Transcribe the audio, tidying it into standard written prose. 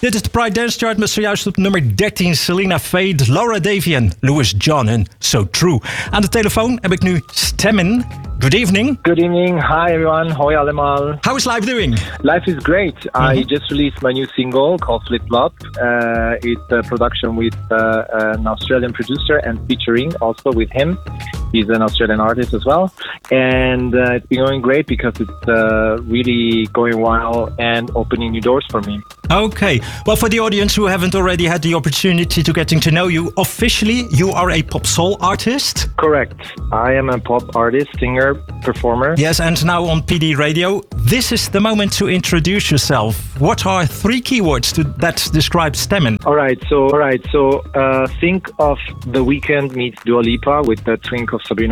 Dit is de Pride Dance Chart met zojuist op nummer 13 Selena Fade, Laura Davian, Louis John en So True. Aan de telefoon heb ik nu Stemmen. Good evening. Good evening. Hi everyone. Hoi allemaal. How is life doing? Life is great. I just released my new single called Flip Flop. It's a production with an Australian producer and featuring also with him. He's an Australian artist as well. And it's been going great because it's really going well and opening new doors for me. Okay. Well, for the audience who haven't already had the opportunity to getting to know you, officially you are a pop soul artist? Correct. I am a pop artist, singer, performer. Yes, and now on PD Radio. This is the moment to introduce yourself. What are 3 keywords that describe Stemmen? All right. So think of The Weeknd meets Dua Lipa with the twink of Sabrina